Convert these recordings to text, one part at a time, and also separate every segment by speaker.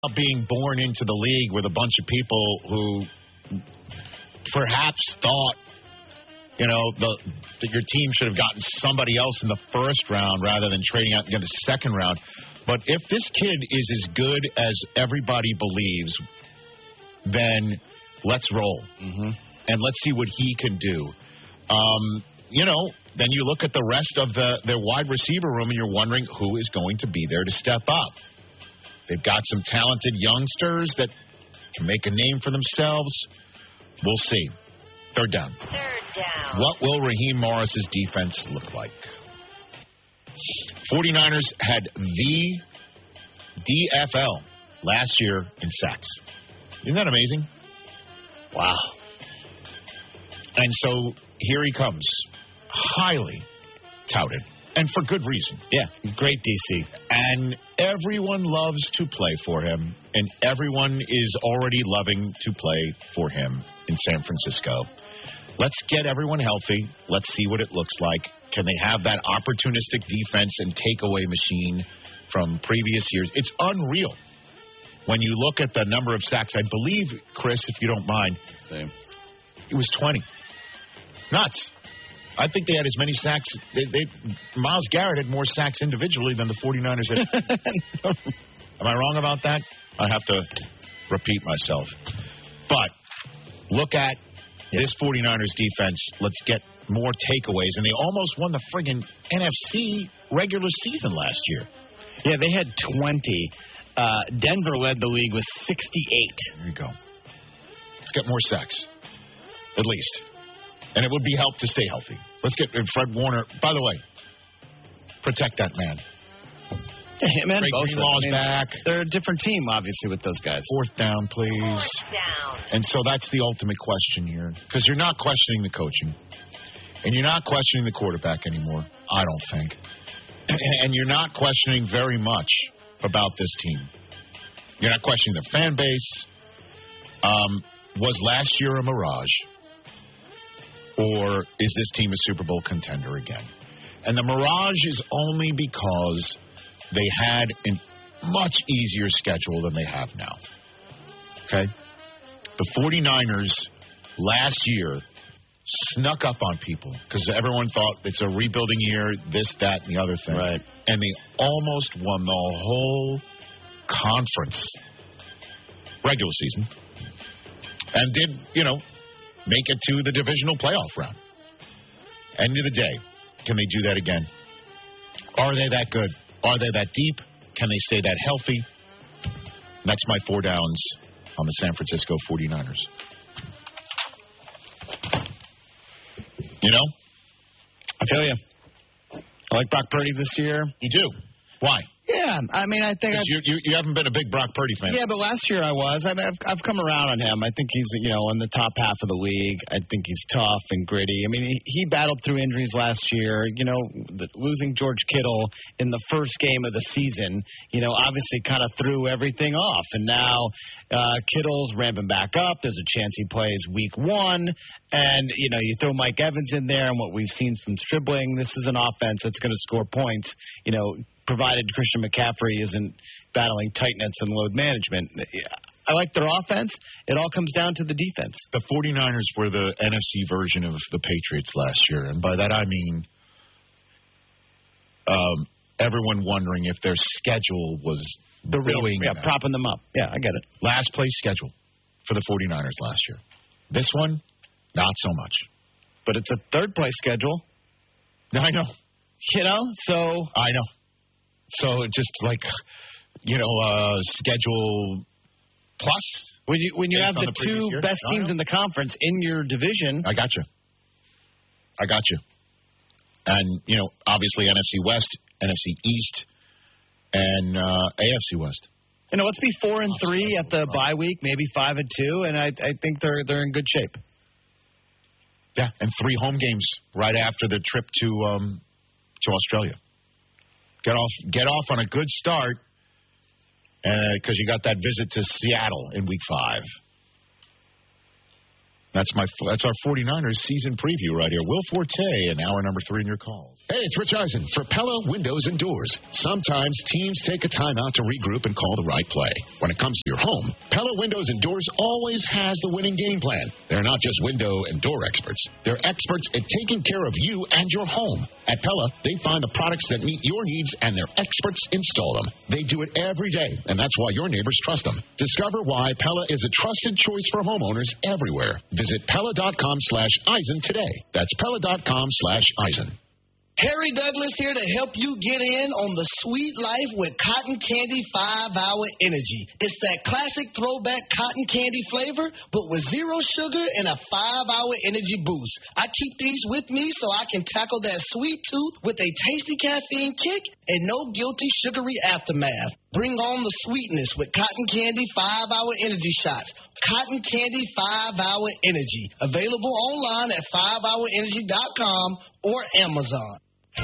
Speaker 1: being born into the league with a bunch of people who perhaps thought, that your team should have gotten somebody else in the first round rather than trading out and getting the second round. But if this kid is as good as everybody believes, then let's roll. Mm-hmm. And let's see what he can do. Then you look at the rest of their wide receiver room and you're wondering who is going to be there to step up. They've got some talented youngsters that can make a name for themselves. We'll see. Third down. What will Raheem Morris's defense look like? 49ers had the DFL last year in sacks. Isn't that amazing? Wow. And so here he comes, highly touted, and for good reason.
Speaker 2: Yeah, great DC.
Speaker 1: And everyone loves to play for him, and everyone is already loving to play for him in San Francisco. Let's get everyone healthy. Let's see what it looks like. Can they have that opportunistic defense and takeaway machine from previous years? It's unreal. When you look at the number of sacks, I believe, Chris, if you don't mind,
Speaker 2: same.
Speaker 1: It was 20. Nuts. I think they had as many sacks. Myles Garrett had more sacks individually than the 49ers had. Am I wrong about that? I have to repeat myself. But look at this 49ers defense. Let's get more takeaways. And they almost won the friggin' NFC regular season last year.
Speaker 2: Yeah, they had 20. Denver led the league with 68.
Speaker 1: There you go. Let's get more sacks, at least. And it would be help to stay healthy. Let's get Fred Warner. By the way, protect that man.
Speaker 2: Yeah, him and
Speaker 1: Greenlaw's back.
Speaker 2: They're a different team, obviously, with those guys.
Speaker 1: Fourth down, please. And so that's the ultimate question here. Because you're not questioning the coaching. And you're not questioning the quarterback anymore, I don't think. And you're not questioning very much about this team. You're not questioning their fan base. Was last year a mirage? Or is this team a Super Bowl contender again? And the mirage is only because they had a much easier schedule than they have now. Okay? The 49ers last year snuck up on people because everyone thought it's a rebuilding year, this, that, and the other thing.
Speaker 2: Right.
Speaker 1: And they almost won the whole conference regular season and did, make it to the divisional playoff round. End of the day, can they do that again? Are they that good? Are they that deep? Can they stay that healthy? That's my 4 downs on the San Francisco 49ers.
Speaker 2: I feel you. I like Brock Purdy this year.
Speaker 1: You do? Why?
Speaker 2: Yeah, I mean, I think
Speaker 1: you haven't been a big Brock Purdy fan.
Speaker 2: Yeah, but last year I was. I've come around on him. I think he's in the top half of the league. I think he's tough and gritty. I mean, he battled through injuries last year. Losing George Kittle in the first game of the season, obviously kind of threw everything off. And now Kittle's ramping back up. There's a chance he plays week 1. And, you throw Mike Evans in there and what we've seen from Stribling. This is an offense that's going to score points, provided Christian McCaffrey isn't battling tightness and load management. I like their offense. It all comes down to the defense.
Speaker 1: The 49ers were the NFC version of the Patriots last year. And by that I mean everyone wondering if their schedule was
Speaker 2: propping them up. Yeah, I get it.
Speaker 1: Last place schedule for the 49ers last year. This one, not so much.
Speaker 2: But it's a third place schedule.
Speaker 1: I know.
Speaker 2: So.
Speaker 1: I know. So just like, schedule plus.
Speaker 2: When you have the two best teams in the conference in your division.
Speaker 1: I got you. And, obviously NFC West, NFC East, and AFC West.
Speaker 2: Let's be 4-3 at the bye week, maybe 5-2, and I think they're in good shape.
Speaker 1: Yeah, and 3 home games right after the trip to Australia. Get off on a good start because you got that visit to Seattle in week 5. That's our 49ers season preview right here. Will Forte in hour number 3 in your calls.
Speaker 3: Hey, it's Rich Eisen for Pella Windows and Doors. Sometimes teams take a timeout to regroup and call the right play. When it comes to your home, Pella Windows and Doors always has the winning game plan. They're not just window and door experts. They're experts at taking care of you and your home. At Pella, they find the products that meet your needs and their experts install them. They do it every day, and that's why your neighbors trust them. Discover why Pella is a trusted choice for homeowners everywhere. Visit Pella.com/Eisen today. That's Pella.com/Eisen.
Speaker 4: Harry Douglas here to help you get in on the sweet life with Cotton Candy 5-Hour Energy. It's that classic throwback cotton candy flavor, but with 0 sugar and a 5-hour energy boost. I keep these with me so I can tackle that sweet tooth with a tasty caffeine kick and no guilty sugary aftermath. Bring on the sweetness with Cotton Candy 5-Hour Energy Shots. Cotton Candy 5-Hour Energy. Available online at 5hourenergy.com or Amazon.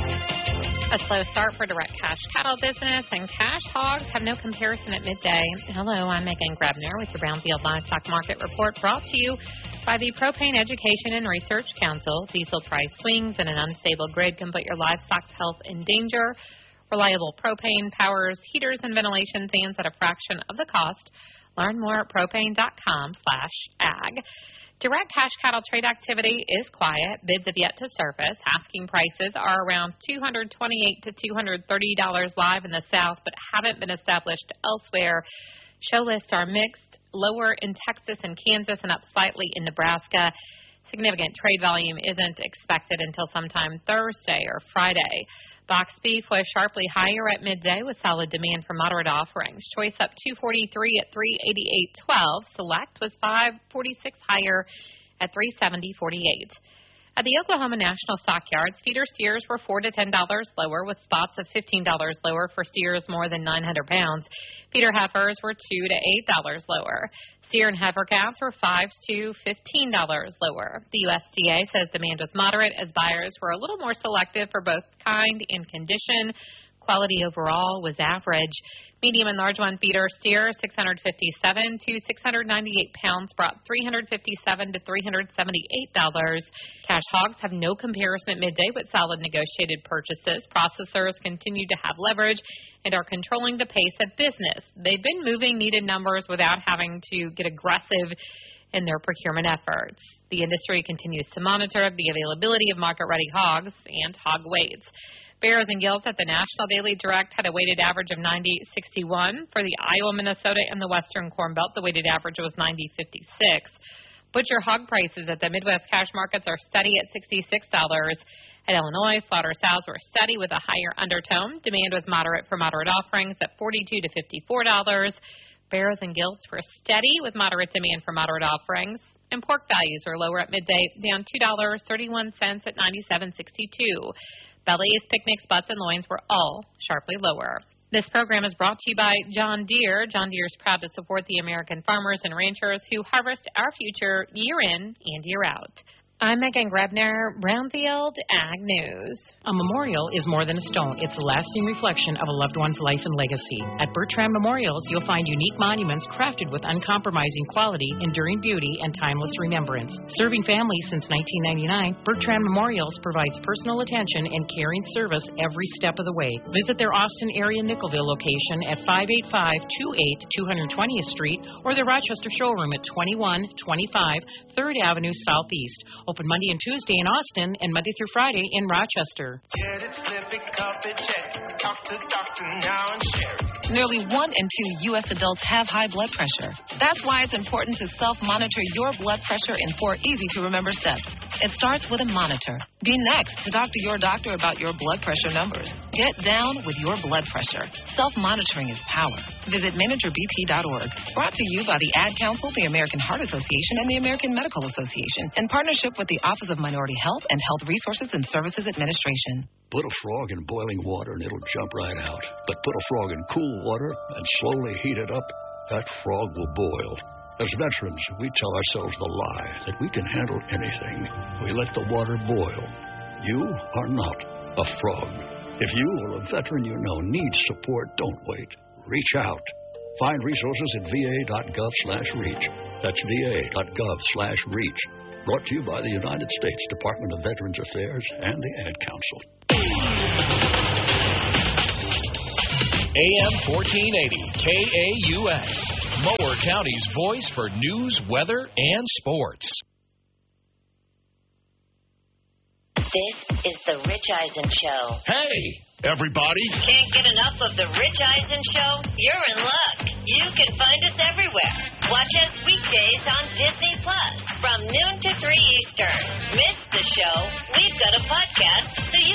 Speaker 5: A slow start for direct cash cattle business, and cash hogs have no comparison at midday. Hello, I'm Megan Grebner with your Brownfield Livestock Market Report, brought to you by the Propane Education and Research Council. Diesel price swings and an unstable grid can put your livestock's health in danger. Reliable propane powers heaters and ventilation fans at a fraction of the cost. Learn more at propane.com/ag. Direct cash cattle trade activity is quiet. Bids have yet to surface. Asking prices are around $228 to $230 live in the South, but haven't been established elsewhere. Show lists are mixed, lower in Texas and Kansas and up slightly in Nebraska. Significant trade volume isn't expected until sometime Thursday or Friday. Box beef was sharply higher at midday with solid demand for moderate offerings. Choice up $243 at $388.12. Select was $546 higher at $370.48. At the Oklahoma National Stockyards, feeder steers were $4 to $10 lower, with spots of $15 lower for steers more than 900 pounds. Feeder heifers were $2 to $8 lower. Steer and heifer calves were $5 to $15 lower. The USDA says demand was moderate as buyers were a little more selective for both kind and condition. Quality overall was average. Medium and large one feeder steer 657 to 698 pounds brought $357 to $378. Cash hogs have no comparison at midday with solid negotiated purchases. Processors continue to have leverage and are controlling the pace of business. They've been moving needed numbers without having to get aggressive in their procurement efforts. The industry continues to monitor the availability of market-ready hogs and hog weights. Bears and gilts at the National Daily Direct had a weighted average of 90.61. For the Iowa, Minnesota, and the Western Corn Belt, the weighted average was 90.56. Butcher hog prices at the Midwest cash markets are steady at $66. At Illinois, slaughter sows were steady with a higher undertone. Demand was moderate for moderate offerings at $42 to $54. Bears and gilts were steady with moderate demand for moderate offerings. And pork values were lower at midday, down $2.31 at $97.62. Bellies, picnics, butts, and loins were all sharply lower. This program is brought to you by John Deere. John Deere is proud to support the American farmers and ranchers who harvest our future year in and year out. I'm Megan Grebner, Brownfield Ag News.
Speaker 6: A memorial is more than a stone. It's a lasting reflection of a loved one's life and legacy. At Bertrand Memorials, you'll find unique monuments crafted with uncompromising quality, enduring beauty, and timeless remembrance. Serving families since 1999, Bertrand Memorials provides personal attention and caring service every step of the way. Visit their Austin area Nickelville location at 58528 220th Street or their Rochester showroom at 2125 3rd Avenue Southeast. Open Monday and Tuesday in Austin and Monday through Friday in Rochester.
Speaker 7: Get it, slip it, cup it, check. Talk to doctor now and share it.
Speaker 8: Nearly 1 in 2 U.S. adults have high blood pressure. That's why it's important to self-monitor your blood pressure in 4 easy-to-remember steps. It starts with a monitor. Be next to talk to your doctor about your blood pressure numbers. Get down with your blood pressure. Self-monitoring is power. Visit managerbp.org. Brought to you by the Ad Council, the American Heart Association, and the American Medical Association, in partnership with the Office of Minority Health and Health Resources and Services Administration.
Speaker 9: Put a frog in boiling water and it'll jump right out. But put a frog in cool water and slowly heat it up, that frog will boil. As veterans, we tell ourselves the lie that we can handle anything. We let the water boil. You are not a frog. If you or a veteran you know needs support, don't wait. Reach out. Find resources at va.gov/reach. That's va.gov/reach. Brought to you by the United States Department of Veterans Affairs and the Ad Council.
Speaker 10: AM 1480, KAUX, Mower County's voice for news, weather, and sports.
Speaker 11: This is the Rich Eisen Show.
Speaker 1: Hey, everybody.
Speaker 11: Can't get enough of the Rich Eisen Show? You're in luck. You can find us everywhere. Watch us weekdays on Disney Plus from noon to 3 Eastern. Miss the show? We've got a podcast